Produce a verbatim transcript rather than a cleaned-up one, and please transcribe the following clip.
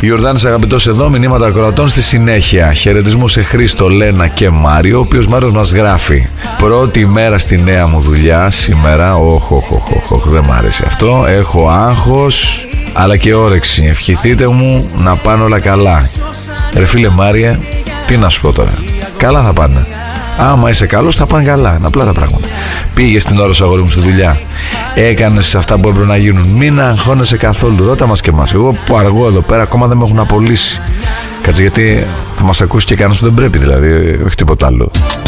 Ιορδάνης αγαπητός εδώ, μηνύματα ακροατών στη συνέχεια. Χαιρετισμού σε Χρήστο, Λένα και Μάριο, ο οποίος Μάριος μας γράφει: πρώτη μέρα στη νέα μου δουλειά σήμερα. Όχ, όχ, όχ, όχ, δεν μ' άρεσε αυτό. Έχω άγχος αλλά και όρεξη. Ευχηθείτε μου να πάνε όλα καλά. Ρε φίλε Μάριε, τι να σου πω τώρα. Καλά θα πάνε. Άμα είσαι καλός θα πάνε καλά. Είναι απλά τα πράγματα. Πήγες την ώρα σου, αγόρι μου, στη δουλειά. Έκανες αυτά που έπρεπε να γίνουν. Μην αγχώνεσαι καθόλου. Ρώτα μας και εμάς. Εγώ που αργώ εδώ πέρα, ακόμα δεν με έχουν απολύσει. Κάτσε, γιατί θα μας ακούσει και κανένας που δεν πρέπει, δηλαδή, όχι τίποτα άλλο.